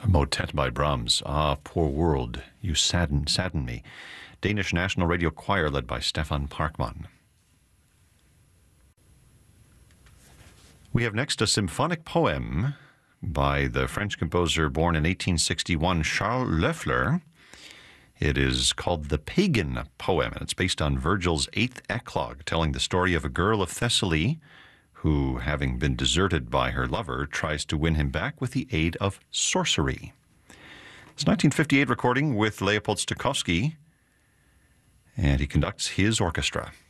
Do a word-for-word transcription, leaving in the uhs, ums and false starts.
Motet by Brahms. Ah, poor world, you sadden, sadden me. Danish National Radio Choir led by Stefan Parkman. We have next a symphonic poem by the French composer born in eighteen sixty-one, Charles Loeffler. It is called The Pagan Poem, and it's based on Virgil's Eighth Eclogue, telling the story of a girl of Thessaly who, having been deserted by her lover, tries to win him back with the aid of sorcery. It's a nineteen fifty-eight recording with Leopold Stokowski, and he conducts his orchestra.